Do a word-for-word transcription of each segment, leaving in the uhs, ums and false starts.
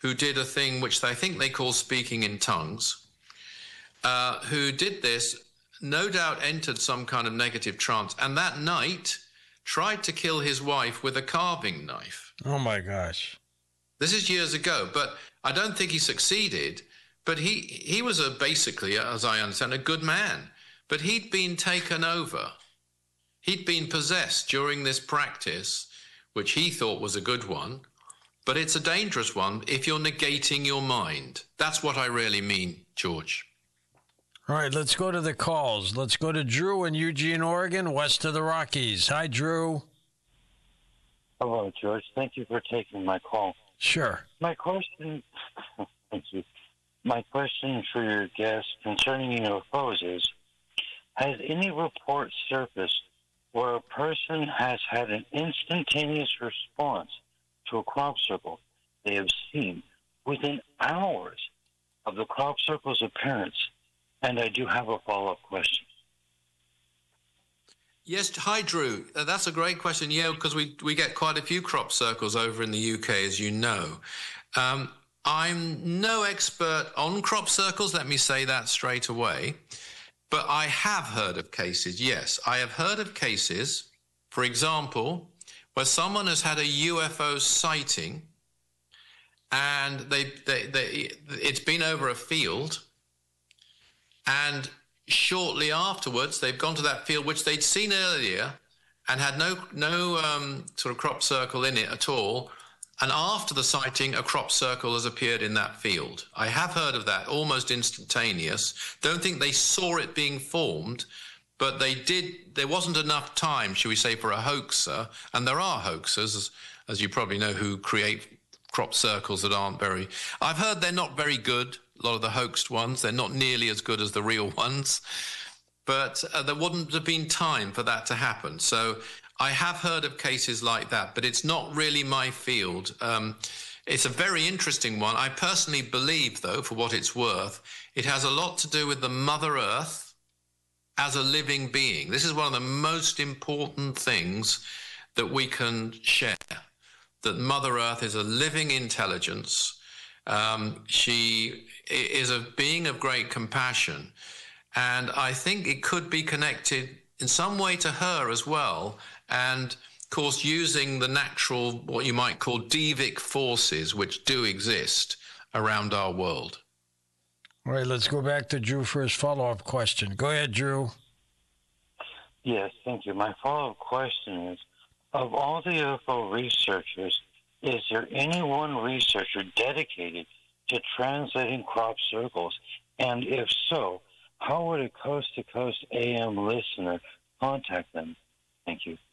who did a thing which I think they call speaking in tongues, uh, who did this, no doubt entered some kind of negative trance, and that night tried to kill his wife with a carving knife. Oh, my gosh. This is years ago, but I don't think he succeeded. But he, he was a basically, as I understand, a good man. But he'd been taken over. He'd been possessed during this practice, which he thought was a good one. But it's a dangerous one if you're negating your mind. That's what I really mean, George. All right, let's go to the calls. Let's go to Drew in Eugene, Oregon, west of the Rockies. Hi, Drew. Hello, George. Thank you for taking my call. Sure. My question, thank you. My question for your guest concerning U F Os is, has any report surfaced where a person has had an instantaneous response to a crop circle they have seen within hours of the crop circle's appearance? And I do have a follow-up question. Yes, hi, Drew. Uh, that's a great question. Yeah, because we, we get quite a few crop circles over in the U K, as you know. Um, I'm no expert on crop circles, let me say that straight away. But I have heard of cases, yes. I have heard of cases, for example, where someone has had a U F O sighting and they, they, they, it's been over a field, and shortly afterwards they've gone to that field which they'd seen earlier and had no, no um, sort of crop circle in it at all. And after the sighting, a crop circle has appeared in that field. I have heard of that, almost instantaneous. Don't think they saw it being formed, but they did. There wasn't enough time, shall we say, for a hoaxer. And there are hoaxers, as, as you probably know, who create crop circles that aren't very... I've heard they're not very good, a lot of the hoaxed ones. They're not nearly as good as the real ones. But uh, there wouldn't have been time for that to happen. So I have heard of cases like that, but it's not really my field. Um, it's a very interesting one. I personally believe, though, for what it's worth, it has a lot to do with the Mother Earth as a living being. This is one of the most important things that we can share, that Mother Earth is a living intelligence. Um, she is a being of great compassion. And I think it could be connected in some way to her as well. And, of course, using the natural, what you might call devic forces, which do exist around our world. All right, let's go back to Drew for his follow-up question. Go ahead, Drew. Yes, thank you. My follow-up question is, of all the U F O researchers, is there any one researcher dedicated to translating crop circles? And if so, how would a coast-to-coast A M listener contact them? Thank you.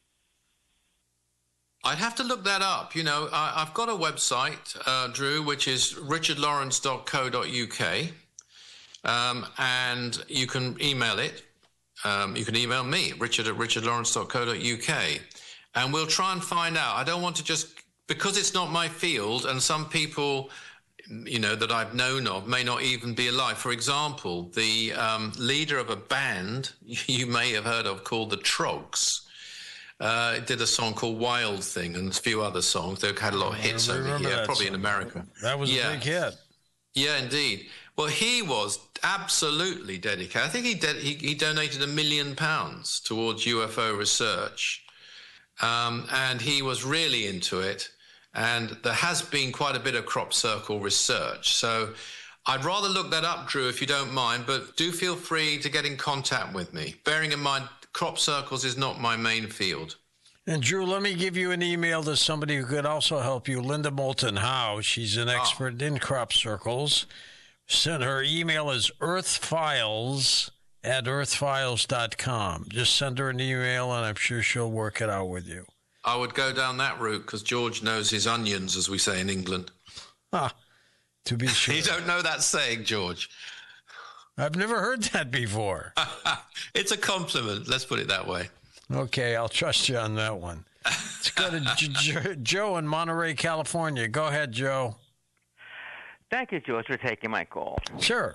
I'd have to look that up. You know, I, I've got a website, uh, Drew, which is richard lawrence dot co dot U K, um, and you can email it. Um, you can email me, richard at richard lawrence dot co dot U K, and we'll try and find out. I don't want to just, because it's not my field, and some people, you know, that I've known of may not even be alive. For example, the um, leader of a band you may have heard of called the Trogs, Uh, did a song called Wild Thing and a few other songs. They've had a lot of hits over here, probably song. in America. That was yeah. a big hit. Yeah, indeed. Well, he was absolutely dedicated. I think he, de- he, he donated a million pounds towards U F O research. Um, and he was really into it. And there has been quite a bit of crop circle research. So I'd rather look that up, Drew, if you don't mind, but do feel free to get in contact with me, bearing in mind crop circles is not my main field. And Drew, let me give you an email to somebody who could also help you, Linda Moulton Howe. She's an expert oh. in crop circles. Send her email is earthfiles at earthfiles dot com. Just send her an email, and I'm sure she'll work it out with you. I would go down that route because George knows his onions, as we say in England. Ah, to be sure. You don't know that saying, George? I've never heard that before. It's a compliment. Let's put it that way. Okay, I'll trust you on that one. Let's go to J- J- Joe in Monterey, California. Go ahead, Joe. Thank you, George, for taking my call. Sure.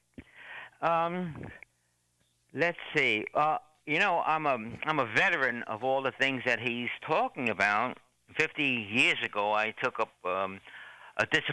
Um, let's see. Uh, you know, I'm a I'm a veteran of all the things that he's talking about. Fifty years ago, I took up um, a discipline